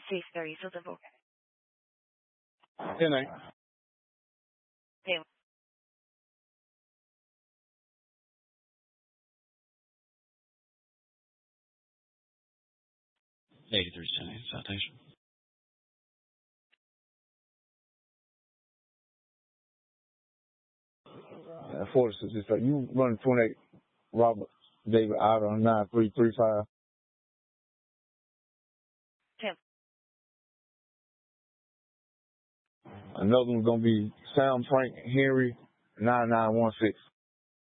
Safety reasonable. 10-8. Okay. 83 cents citation. Forty six. It's like you run 28. Robert David out on 9335. Tim. Another one's gonna be Sam Frank Henry 9916.